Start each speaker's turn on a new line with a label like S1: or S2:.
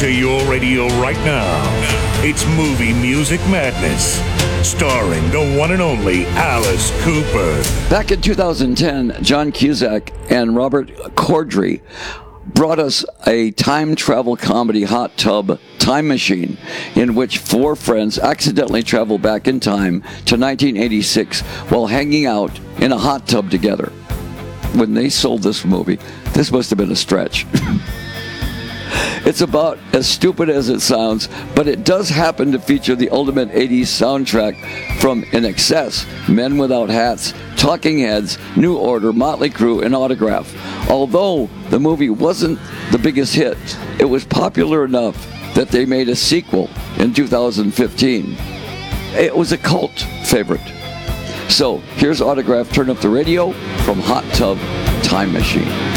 S1: to your radio right now. It's Movie Music Madness, starring the one and only Alice Cooper.
S2: Back in 2010, John Cusack and Robert Corddry brought us a time travel comedy hot tub time machine in which four friends accidentally travel back in time to 1986 while hanging out in a hot tub together. When they sold this movie, this must have been a stretch. It's about as stupid as it sounds, but it does happen to feature the ultimate 80s soundtrack from INXS, Men Without Hats, Talking Heads, New Order, Motley Crue, and Autograph. Although the movie wasn't the biggest hit, it was popular enough that they made a sequel in 2015. It was a cult favorite. So here's Autograph, Turn Up the Radio from Hot Tub Time Machine.